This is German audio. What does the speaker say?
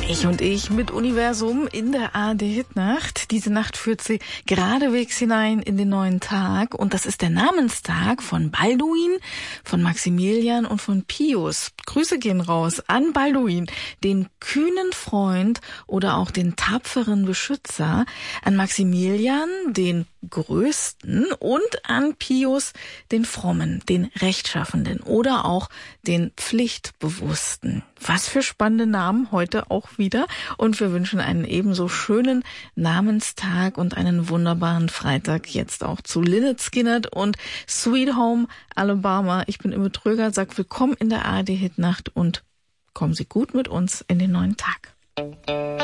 Ich mit Universum in der ARD-Hitnacht. Diese Nacht führt sie geradewegs hinein in den neuen Tag. Und das ist der Namenstag von Balduin, von Maximilian und von Pius. Grüße gehen raus an Balduin, den kühnen Freund oder auch den tapferen Beschützer, an Maximilian, den Größten, und an Pius, den Frommen, den Rechtschaffenden oder auch den Pflichtbewussten. Was für spannende Namen heute auch wieder. Und wir wünschen einen ebenso schönen Namenstag und einen wunderbaren Freitag jetzt auch zu Lynyrd Skynyrd und Sweet Home Alabama. Ich bin Imme Tröger, sag willkommen in der ARD-Hitnacht und kommen Sie gut mit uns in den neuen Tag.